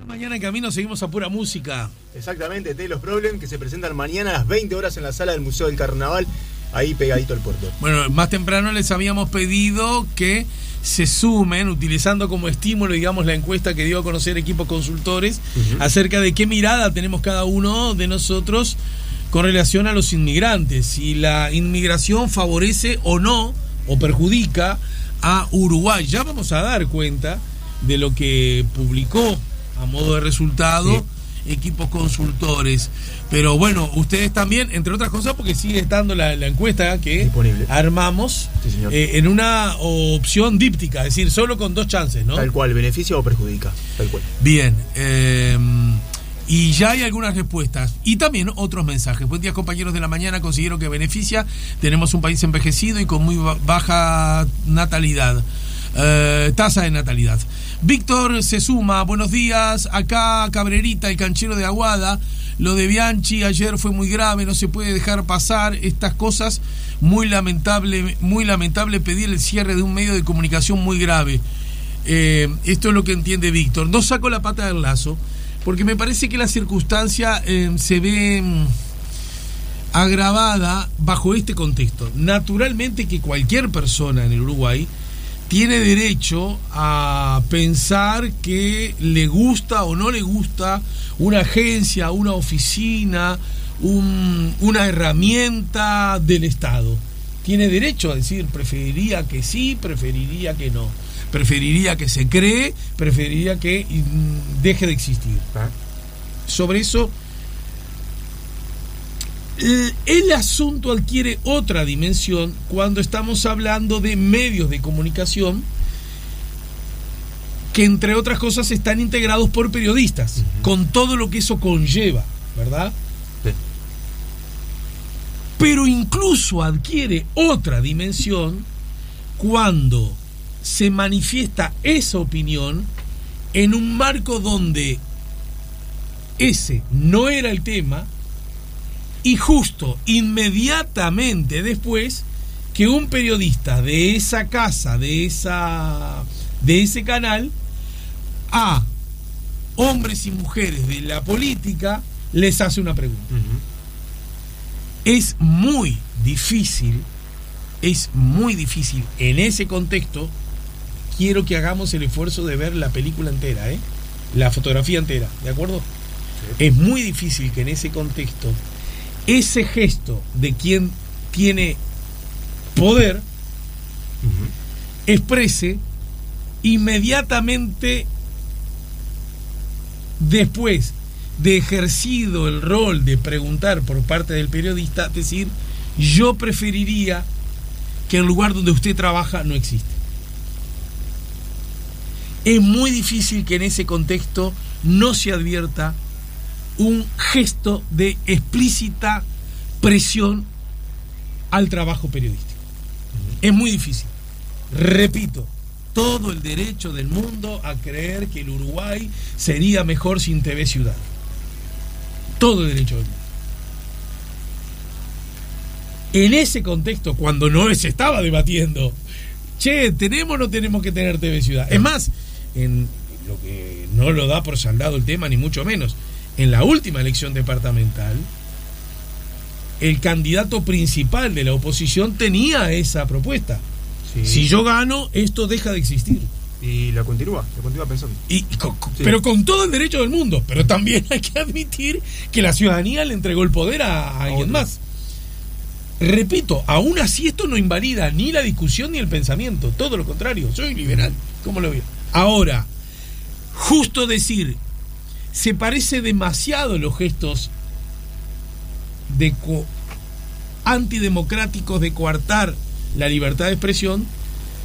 Mañana en camino seguimos a pura música. Exactamente, Los Problem, que se presentan mañana a las 20 horas en la sala del Museo del Carnaval, ahí pegadito al puerto. Bueno, más temprano les habíamos pedido que se sumen, utilizando como estímulo, digamos, la encuesta que dio a conocer Equipos Consultores, acerca de qué mirada tenemos cada uno de nosotros con relación a los inmigrantes, si la inmigración favorece o no, o perjudica a Uruguay. Ya vamos a dar cuenta de lo que publicó a modo de resultado Equipos Consultores. Pero bueno, ustedes también, entre otras cosas, porque sigue estando la encuesta que disponible. Armamos en una opción díptica, es decir, solo con 2 chances, ¿no? Tal cual, beneficia o perjudica, tal cual. Bien, y ya hay algunas respuestas y también otros mensajes. Buen día, compañeros de la mañana. Considero que beneficia. Tenemos un país envejecido y con muy baja natalidad, tasa de natalidad. Víctor se suma, buenos días, acá Cabrerita, el canchero de Aguada. Lo de Bianchi ayer fue muy grave, no se puede dejar pasar estas cosas. Muy lamentable pedir el cierre de un medio de comunicación muy grave. Esto es lo que entiende Víctor. No saco la pata del lazo, porque me parece que la circunstancia se ve agravada bajo este contexto. Naturalmente que cualquier persona en el Uruguay tiene derecho a pensar que le gusta o no le gusta una agencia, una oficina, una herramienta del Estado. Tiene derecho a decir preferiría que sí, preferiría que no, preferiría que se cree, preferiría que deje de existir. Sobre eso, el asunto adquiere otra dimensión cuando estamos hablando de medios de comunicación que, entre otras cosas, están integrados por periodistas, con todo lo que eso conlleva, ¿verdad? Sí. Pero incluso adquiere otra dimensión cuando se manifiesta esa opinión en un marco donde ese no era el tema, y justo inmediatamente después que un periodista de esa casa, de ese canal, a hombres y mujeres de la política les hace una pregunta. Es muy difícil en ese contexto. Quiero que hagamos el esfuerzo de ver la película entera, la fotografía entera, ¿de acuerdo? Sí. Es muy difícil que en ese contexto ese gesto de quien tiene poder exprese inmediatamente después de ejercido el rol de preguntar por parte del periodista, decir, yo preferiría que el lugar donde usted trabaja no existe. Es muy difícil que en ese contexto no se advierta un gesto de explícita presión al trabajo periodístico. Es muy difícil. Repito, todo el derecho del mundo a creer que el Uruguay sería mejor sin TV Ciudad. Todo el derecho del mundo. En ese contexto, cuando no se estaba debatiendo, ¿tenemos o no tenemos que tener TV Ciudad? Es más, en lo que no lo da por saldado el tema, ni mucho menos, en la última elección departamental, el candidato principal de la oposición tenía esa propuesta. Sí. Si yo gano, esto deja de existir. Y la continúa pensando. Pero con todo el derecho del mundo. Pero también hay que admitir que la ciudadanía le entregó el poder a alguien más. Repito, aún así esto no invalida ni la discusión ni el pensamiento. Todo lo contrario, soy liberal. ¿Cómo lo veo? Ahora, justo decir, se parece demasiado los gestos antidemocráticos de coartar la libertad de expresión